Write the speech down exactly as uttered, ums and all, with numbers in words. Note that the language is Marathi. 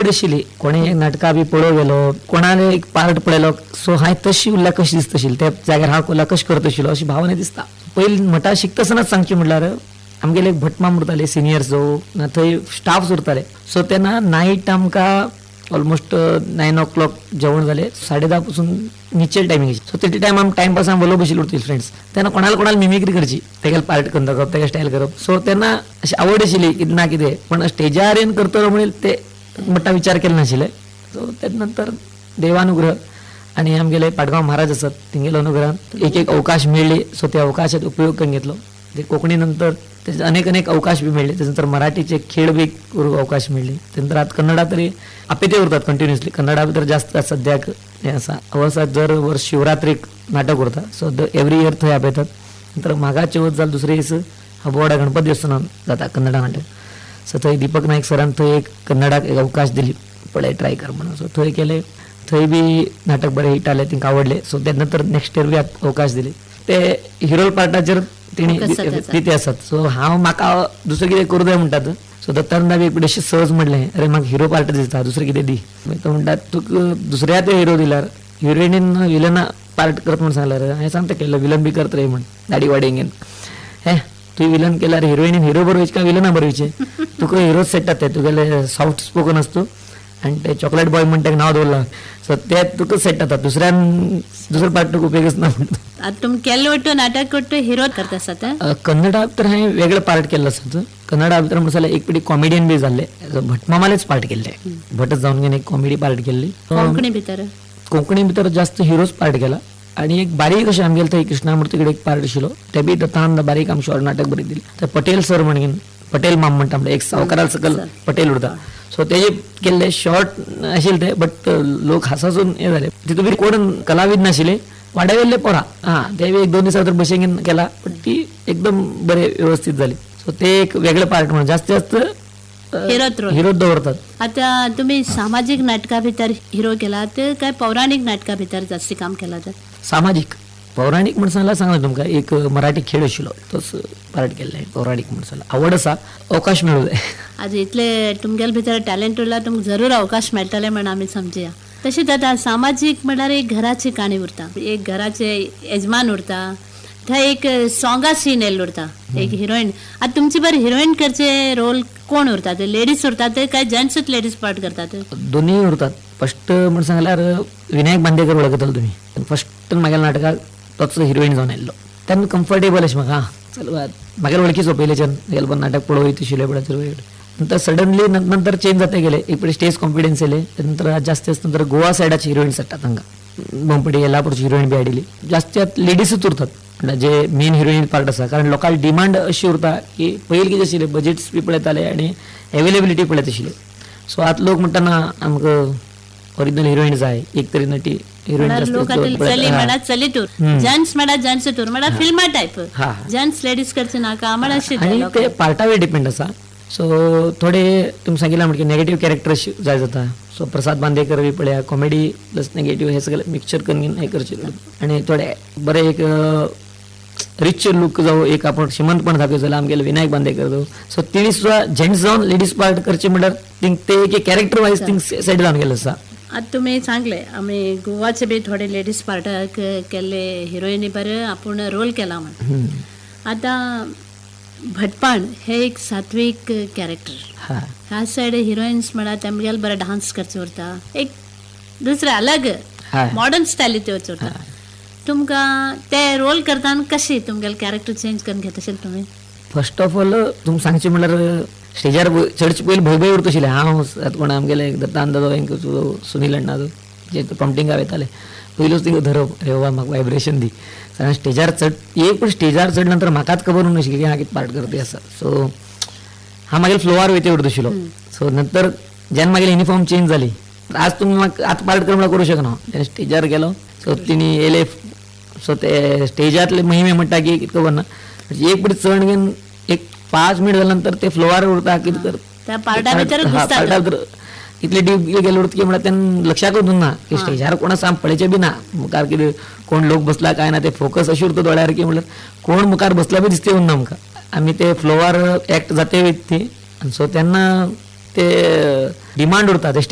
आवड आशिल्ली कोणी नाटकां बी पळोवंक गेलो कोणाले एक पार्ट पळयलो सो हांवें तशी उरल्यार कशी दिसता आशिल्ली त्या जाग्यार हांव उरल्यार कशें करता आशिल्लो अशी भावना दिसता. पयलीं म्हणटा शिकतासतनाच सांगचें म्हणल्यार आमगेले एक भटमाम उरताले सिनियर्स जो थंय स्टाफ्स उरताले सो तेन्ना नायट आमकां ऑलमोस्ट नायन ओ क्लॉक जेवण जालें साडे धा पासून निचेल टायमींग सो ते टायम आमी टायमपासान उलोवप बशिल्ली उरतली फ्रेंड्स. तेन्ना कोणाला कोणाला मिमिक्री करची तेगेले पार्ट करून दाखोवप तेगे स्टायल करप सो तेन्ना अशी आवड आशिल्ली कितें ना कितें पण स्टेजार येवन करतलो म्हणून ते मोठा विचार केलो नाशिल्ले. सो तेज नंतर देवानुग्रह आनी आमगेले पाडगांव महाराज आसात तेंगेलो अनुग्रहान एक एक अवकाश मेळ्ळी सो त्या अवकाशात उपयोग करून घेतलो. ते कोंकणी नंतर त्याचे अनेक अनेक अवकाश बी मेळ्ळे त्यानंतर मराठीचे खेळ बी करूंक अवकाश मेळ्ळे त्यानंतर आता कन्नडा तरी आपे ते उरतात कंटिन्युअसली कन्नडा भितर जास्त सद्याक हें आसा वर्सा दर वर्स शिवरात्रीक नाटक उरता सो एवरी इयर थंय आपयतात. नंतर मागा चवथ जाल्यार दुसरे दीस बोवाडा गणपती देवस्थानान जाता कन्नडा नाटक सो थंय दिपक नायक सरान थंय एक कन्नडाक एक अवकाश दिली पळय ट्राय कर म्हणून सो थंय केले थंय बी नाटक बरें हिट जालें तांकां आवडलें सो त्या नंतर नेक्स्ट इयर बी अवकाश दिले. ते हिरो पार्टाचेर तेणी ते आसात सो हांव म्हाका दुसरें कितें करूं जाय म्हणटात सो दत्तानंदा बी एकडेशें सहज म्हणलें अरे म्हाका हिरो पार्ट दिसता दुसरें कितें दी तो म्हणटा तुका दुसऱ्या ते हिरो दिल्यार हिरोईनीन विलना पार्ट करत म्हणून सांगल्यार हांवें सांगता केल्लो विलन बी करत रे म्हण दाडी वाडयेन घेवन हे तुवें विलन केल्यार हिरोईनीन हिरो बरोवचे काय विलना बरोवचे तुका हिरोच सेट जाता तुगेले सॉफ्ट स्पोकन आसता आनी ते चॉकलेट बॉय म्हण ताका नांव दवरलां सो ते तुका सेट जाता दुसऱ्यान दुसरे पार्ट तुका उपयोगच ना म्हणटा. आता तुम केल्लो वट्टो नाटक वट्टो हिरो करता आसता कन्नडा भितर हांवें वेगळे पार्ट केल्लो आसात कन्नडा भितर म्हणून जाल्यार एक पिडी कॉमेडियन बी जाल्ले भटमामालेच पार्ट केल्ले भटच जावन घेवन एक कॉमेडी पार्ट केल्ली. कोंकणी भितर कोंकणी भितर जास्त हिरोज पार्ट केला आनी एक बारीक अशें आमगेले थंय कृष्णामुर्ती कडेन एक पार्ट आशिल्लो ते बी दत्तानंद बारीक आमी शॉर्ट नाटक बरयत दिलें ते पटेल सर म्हणून पटेल माम म्हणटा म्हणजे एक सावकारा सकल पटेल उरता सो तेजे केल्ले शॉर्ट आशिल्ले ते बट लोक हांसून हे जाले तितून बी कोण कलावीद नाशिल्ले वाड्यावेल्ले पोरा हां ते एक दोन दिसा भितर बशेन घेवन केला पण ती एकदम बरे व्यवस्थित जाली सो ते एक वेगळे पार्ट म्हणून जास्त जास्त हिरो दवरतात. आता तुम्ही सामाजिक नाटका भितर हिरो केलात काय पौराणिक नाटका भितर जास्त काम केला तर सामाजिक पौराणिक म्हणून सांगला सांगला तुमकां एक मराठी खेळ आशिल्लो तोच पार्ट केल्ले पौराणिक म्हणून सांगला आवड आसा अवकाश मेळूं जाय. आज इतले तुमगेले भितर टॅलेंट उरला तुमकां जरूर अवकाश मेळटले म्हणून आमी समजया. तशेंच आता सामाजिक म्हणल्यार एक घराची काणी उरता एक घराचे यजमान उरता थंय एक सॉंगा सीन येयल्लो उरता एक हिरोईन आता तुमची बरें हिरोईन करचे रोल कोण उरतात लेडीज उरतात काय जेंट्सूच लेडीज पार्ट करतात दोन्ही उरतात. फर्स्ट म्हणून सांगल्यार विनायक बांदेकर वळखतलो तुमी फर्स्ट म्हागेल्या नाटकाक तोच हिरोईन जावन आयल्लो तेन्ना कम्फर्टेबल अशें म्हाका चल म्हागेले वळखीचो पयलींच्यान गेले पण नाटक पळोवयत आशिल्ले पळय नंतर सडनली नंतर चेंज जाते गेले एक पळय स्टेज कॉन्फिडन्स येयले नंतर जास्त जास्त नंतर गोवा सायडाची हिरोईन्स हाडटात तांकां बोंपडी येल्लापूरची हिरोईन बी हाडिल्ली जास्त लेडीजूच उरतात जे मेन हिरोईन पार्ट आसा कारण लोकांची डिमांड अशी उरता की पयलीं कितें आशिल्लें बजेट्स बी पळयताले आनी अवेलेबिलिटी पळयत आशिल्ले सो आतां लोक म्हणटाना आमकां ओरिजिनल हिरोईन जाय एक तरी नटी ते पार्टा वेळ डिपेंड आसा सो थोडे तुमी सांगिल्लें म्हणजे नेगेटिव्ह कॅरेक्टर जाय जाता सो प्रसाद बांदेकर बी पळया कॉमेडी प्लस नेगेटिव्ह हे सगळें मिक्सचर करून हे करचे आनी थोडे बरे एक रिच लूक जावं एक आपण श्रीमंतपण दाखय जाल्यार आमगेले विनायक बांदेकर जावं सो तेणी सुद्दां जेंट्स जावन लेडीज पार्ट करचे म्हणल्यार ते एक कॅरेक्टर वायज थिंग सेट जावन गेले आसा. आता तुम्ही सांगले आम्ही गोवाचे बी थोडे लेडीज पार्टाक केल्ले हिरोईनी बरे आपण रोल केला म्हण आता भटपाण हे एक सात्विक कॅरेक्टर ह्या सायड हिरोईन्स म्हणा तेमगेले बरे डान्स करचे उरता एक दुसरे अलग मॉडर्न स्टायली ते वचूं उरता तुमकां ते रोल करतना कशी तुमगेले कॅरेक्टर चेंज करून घेत असेल तुम्ही फर्स्ट ऑफ ऑल तुमकां सांगचें म्हणल्यार स्टेजार चडचे पयलीं भंय भंय उरता आशिल्लें हांव कोण आमगेले दत्तानंद हेंचो सुनील अण्णा जे प्रॉम्प्टिंगाक वयताले पयलूच तिका धरप अरे बाबा म्हाका वायब्रेशन दी कारण स्टेजार चड एक पूण स्टेजार चड नंतर म्हाकाच खबर उरना आशिल्ली की हांव कितें पार्ट करपी आसा सो हांव मागीर फ्लोवार वयते उरता आशिल्लो सो नंतर जेन्ना मागीर युनिफॉर्म चेंज जाली आज तुमी म्हाका आतां पार्ट कर म्हळ्यार करूं शकना तेन्ना स्टेजार गेलो सो तिणी येयले सो ते स्टेजांतले महिमे म्हणटा की कितें खबर ना एक पडी चड घेवन एक पांच मिनट जाल्या नंतर ते फ्लोवार उरता कितें कर पार्टा भितर इतले डीप गेले उरता की म्हळ्यार तेन्ना लक्षाकूच उरना की स्टेजार कोण आसा पळयचें बी ना मुखार कितें कोण लोक बसला काय ना ते फोकस अशी उरता दोळ्यार की म्हळ्यार कोण मुखार बसला बी दिसते उरना आमकां आमी ते फ्लोवार एक्ट जाते वयता ती सो तेन्ना ते डिमांड उरता ते